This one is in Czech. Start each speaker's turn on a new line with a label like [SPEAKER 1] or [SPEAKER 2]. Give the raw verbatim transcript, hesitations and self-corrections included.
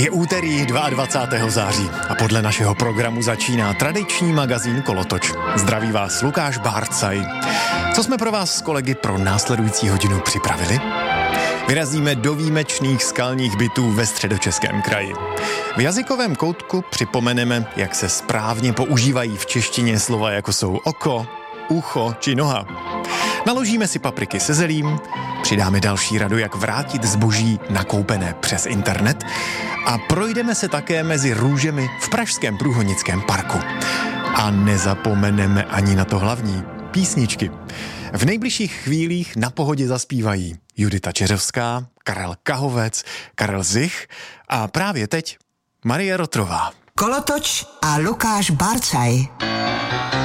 [SPEAKER 1] Je úterý dvacátého druhého září a podle našeho programu začíná tradiční magazín Kolotoč. Zdraví vás Lukáš Bárcaj. Co jsme pro vás s kolegy pro následující hodinu připravili? Vyrazíme do výjimečných skalních bytů ve Středočeském kraji. V jazykovém koutku připomeneme, jak se správně používají v češtině slova jako jsou oko, ucho či noha. Naložíme si papriky se zelím, přidáme další radu, jak vrátit zboží nakoupené přes internet a projdeme se také mezi růžemi v pražském Průhonickém parku. A nezapomeneme ani na to hlavní, písničky. V nejbližších chvílích na Pohodě zaspívají Judita Čeřovská, Karel Kahovec, Karel Zich a právě teď Marie Rotrová.
[SPEAKER 2] Kolotoč a Lukáš Bárcaj.